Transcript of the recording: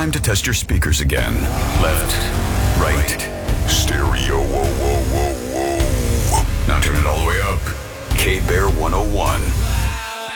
time to test your speakers again. Left, right, stereo, whoa, whoa, whoa, whoa. Now turn it all the way up. K-Bear 101.